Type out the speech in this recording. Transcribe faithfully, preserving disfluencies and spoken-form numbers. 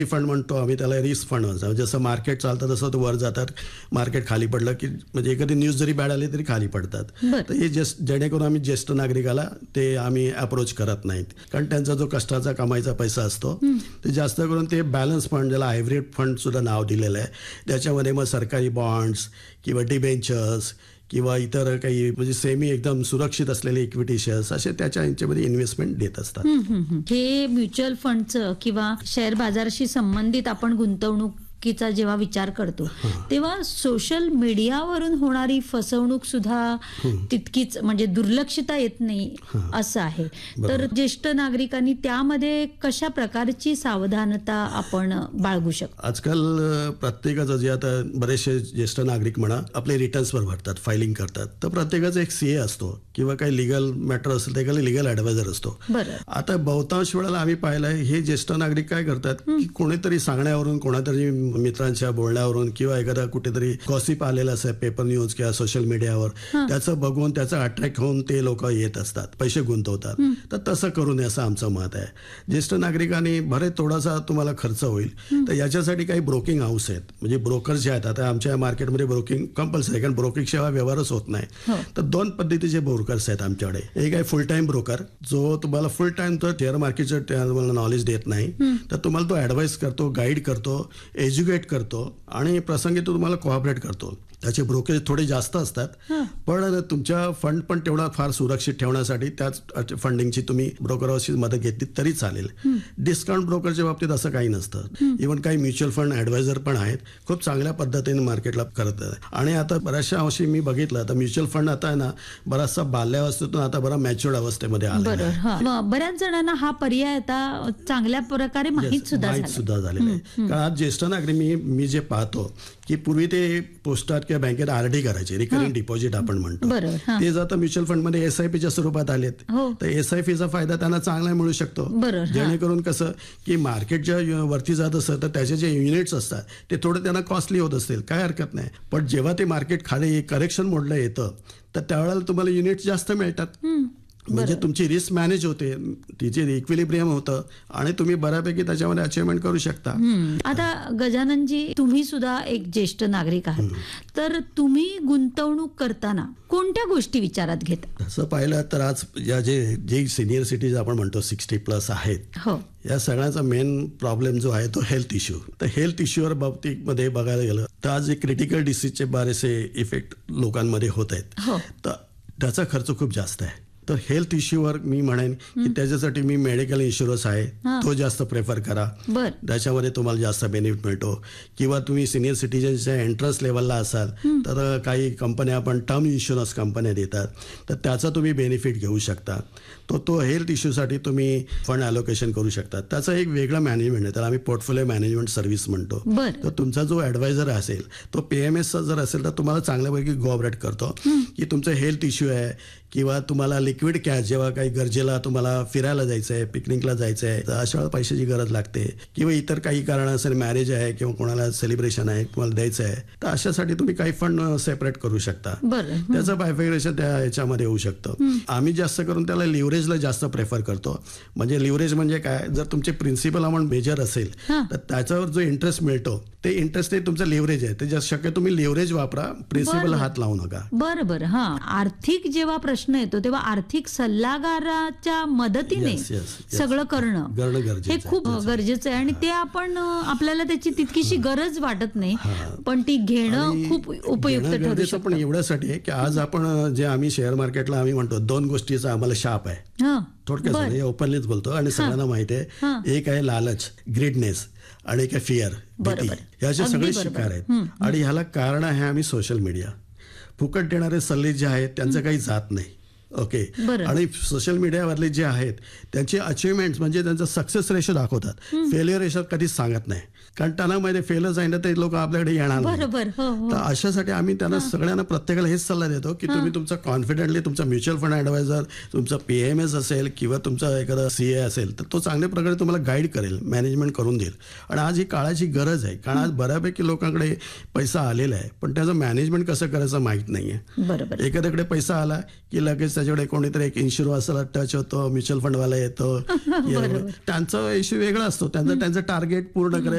Fund म्हणतो आम्ही त्याला रिस्क फंड म्हणतो. जसं मार्केट चालतं तसं तो वर जातात, मार्केट खाली पडलं की म्हणजे एखादी न्यूज जरी बॅड आली तरी खाली पडतात. तर हे जस्ट जेणेकरून आम्ही ज्येष्ठ नागरिकाला ते आम्ही अप्रोच करत नाहीत, कारण त्यांचा जो कष्टाचा कमाईचा पैसा असतो ते जास्त करून ते बॅलन्स फंड, ज्याला हायब्रिड फंड सुद्धा नाव दिलेलं आहे, त्याच्यामध्ये मग सरकारी बॉन्ड्स किंवा डिबेंचर्स किंवा इतर काही म्हणजे सेमी एकदम सुरक्षित असलेले इक्विटी शेअर्स असे त्याच्या यांच्यामध्ये इन्व्हेस्टमेंट देत असतात. हे म्युच्युअल फंडचं किंवा शेअर बाजाराशी संबंधित आपण गुंतवणूक चा जेव्हा विचार करतो तेव्हा सोशल मीडियावरून होणारी फसवणूक सुद्धा तितकीच म्हणजे दुर्लक्षता येत नाही असं आहे. तर ज्येष्ठ नागरिकांनी त्यामध्ये कशा प्रकारची सावधानता आपण बाळगू शकतो? आजकाल प्रत्येकाचं जे आता बरेचसे ज्येष्ठ नागरिक म्हणा आपले रिटर्न्स वर भरतात, फायलिंग करतात, तर प्रत्येकाचा एक सीए असतो किंवा काही लिगल मॅटर असेल त्याला लिगल ऍडवायझर असतो. आता बहुतांश वेळेला आम्ही पाहिलंय हे ज्येष्ठ नागरिक काय करतात की कोणीतरी सांगण्यावरून, कोणातरी मित्रांच्या बोलण्यावरून किंवा एखादा कुठेतरी गॉसिप आलेला असेल पेपर न्यूज किंवा सोशल मीडियावर, त्याचं बघून त्याचं अट्रॅक्ट होऊन ते लोक येत असतात, पैसे गुंतवतात. तर तसं करू नये असं आमचं मत आहे. ज्येष्ठ नागरिकांनी बरे थोडासा तुम्हाला खर्च होईल तर याच्यासाठी काही ब्रोकिंग हाऊस आहेत, म्हणजे ब्रोकर जे आहेत. आता आमच्या मार्केटमध्ये ब्रोकिंग कंपल्सरी आहे, कारण ब्रोकिंग शिवाय व्यवहारच होत नाही. तर दोन पद्धतीचे ब्रोकर्स आहेत आमच्याकडे. एक आहे फुल टाइम ब्रोकर, जो तुम्हाला फुल टाइम तर शेअर मार्केटचं तुम्हाला नॉलेज देत नाही, तर तुम्हाला तो ऍडवाइस करतो, गाईड करतो, एज्युकेट करतो आणि प्रसंगी तो तुम्हाला कोऑपरेट करतो. त्याचे ब्रोकरेज थोडे जास्त असतात, पण तुमच्या फंड पण तेवढा फार सुरक्षित ठेवण्यासाठी त्याच फंडिंगची तुम्ही ब्रोकरशी मदत घेतली तरी चालेल. डिस्काउंट ब्रोकरच्या बाबतीत असं काही नसतं. इव्हन काही म्युच्युअल फंड ऍडवायझर पण आहेत, खूप चांगल्या पद्धतीने मार्केटला करत आहेत. आणि आता बऱ्याचशा अंशी मी बघितलं आता म्युच्युअल फंड आता आहे ना बराचसा बाल्यावस्थेतून आता बरा मॅच्युअर्ड अवस्थेमध्ये आला. बऱ्याच जणांना हा पर्याय आता चांगल्या प्रकारे माहीत सुद्धा सुद्धा झालेला आहे. कारण आज ज्येष्ठ नागरिक मी मी जे पाहतो की पूर्वी ते पोस्टात किंवा बँकेत आरडी करायचे, रिकरिंग डिपॉझिट आपण म्हणतो, ते जातं म्युच्युअल फंड मध्ये एसआयपीच्या स्वरूपात आलेत. तर एसआयपीचा फायदा त्यांना चांगला मिळू शकतो, जेणेकरून कसं की मार्केटच्या वरती जात असतं तर त्याचे जे युनिट्स असतात ते थोडं त्यांना कॉस्टली होत असतील, काय हरकत नाही. पण जेव्हा ते मार्केट खाली करेक्शन मोडला येतं तर त्यावेळेला तुम्हाला युनिट्स जास्त मिळतात, म्हणजे तुमची रिस्क मॅनेज होते, तिचे इक्विलिब्रियम होतं आणि तुम्ही बऱ्यापैकी त्याच्यामध्ये अचिव्हमेंट करू शकता. आता गजाननजी, तुम्ही सुद्धा एक ज्येष्ठ नागरिक आहात, तर तुम्ही गुंतवणूक करताना कोणत्या गोष्टी विचारात घेता? असं पाहिलं तर आज या जे जे सिनियर सिटीज आपण म्हणतो सिक्स्टी प्लस आहेत, या सगळ्याचा मेन प्रॉब्लेम जो आहे तो हेल्थ इश्यू. तर हेल्थ इश्यूवर बाबतीमध्ये बघायला गेलं तर आज जे क्रिटिकल डिसीजचे बरेचसे इफेक्ट लोकांमध्ये होत आहेत, तर त्याचा खर्च खूप जास्त आहे. तर हेल्थ इश्यूवर मी म्हणेन की त्याच्यासाठी मी मेडिकल इन्शुरन्स आहे तो जास्त प्रेफर करा, त्याच्यामध्ये तुम्हाला जास्त बेनिफिट मिळतो. किंवा तुम्ही सिनियर सिटीजनच्या एंट्रन्स लेवलला असाल तर काही कंपन्या आपण टर्म इन्शुरन्स कंपन्या देतात, तर त्याचा तुम्ही बेनिफिट घेऊ शकता. तो तो हेल्थ इश्यूसाठी तुम्ही फंड अलोकेशन करू शकता. त्याचा एक वेगळा मॅनेजमेंट आहे, त्याला आम्ही पोर्टफोलिओ मॅनेजमेंट सर्व्हिस म्हणतो. तर तुमचा जो ऍडवायझर असेल तो पीएमएसचा जर असेल तर तुम्हाला चांगल्यापैकी कोऑपरेट करतो की तुमचं हेल्थ इश्यू आहे किंवा तुम्हाला लिक्विड कॅश जेव्हा काही गरजेला तुम्हाला फिरायला जायचं आहे, पिकनिकला जायचं आहे, तर अशा पैशाची गरज लागते किंवा इतर काही कारण असेल, मॅरेज आहे किंवा कोणाला सेलिब्रेशन आहे तुम्हाला द्यायचं आहे, तर अशासाठी तुम्ही काही फंड सेपरेट करू शकता. त्याचं बायफिकेशन त्या याच्यामध्ये होऊ शकतं. आम्ही जास्त करून त्याला लिव्हरेजला जास्त प्रेफर करतो. म्हणजे लिव्हरेज म्हणजे काय, जर तुमचे प्रिन्सिपल अमाऊंट मेजर असेल तर त्याच्यावर जो इंटरेस्ट मिळतो ते इंटरेस्ट तुमचं लिव्हरेज आहे, ते जास्त शक्य तुम्ही लिव्हरेज वापरा, प्रिन्सिपल हात लावू नका. बरं बरं. हा, आर्थिक जेव्हा प्रश्न येतो तेव्हा आर्थिक सल्लागाराच्या मदतीने सगळं करणं हे खूप गरजेचं आहे आणि ते आपण आपल्याला त्याची तितकीशी गरज वाटत नाही, पण ती घेणं खूप उपयुक्त ठरू शकतं. पण एवढ्यासाठी आहे की आज आपण जे आम्ही शेअर मार्केटला आम्ही म्हणतो दोन गोष्टीचा आम्हाला शाप आहे, थोडक्यात ओपनलीच बोलतो आणि सगळ्यांना माहिती आहे. एक आहे लालच, ग्रीडनेस, आणि एक आहे फिअर, भीती. याचे सगळे शिकार आहेत आणि ह्याला कारण आहे आम्ही सोशल मीडिया. फुकट देणारे सल्ले जे आहेत त्यांचं काही जात नाही. ओके. आणि सोशल मीडियावरले जे आहेत त्यांचे अचिव्हमेंट म्हणजे त्यांचा सक्सेस रेशो दाखवतात, फेल्युअर रेशो कधीच सांगत नाही, कारण त्यांना माहिती फेलच आहे ना ते लोक आपल्याकडे येणार नाही. तर अशासाठी आम्ही त्यांना सगळ्यांना प्रत्येकाला हेच सल्ला देतो की तुम्ही तुमचा कॉन्फिडेंटली तुमचा म्युच्युअल फंड ऍडवायझर, तुमचा पीएमएस असेल किंवा तुमचा एखादा सीए असेल तर तो चांगल्या प्रकारे तुम्हाला गाईड करेल, मॅनेजमेंट करून देईल. आणि आज ही काळाची गरज आहे, कारण आज बऱ्यापैकी लोकांकडे पैसा आलेला आहे पण त्याचं मॅनेजमेंट कसं करायचं माहित नाहीये. एखाद्याकडे पैसा आला की लगेच त्याच्याकडे कोणीतरी एक इन्शुरन्सला टच होतो, म्युच्युअल फंडवाला येतो, त्यांचा इश्यू वेगळा असतो. त्यांचं त्यांचं टार्गेट पूर्ण करायचं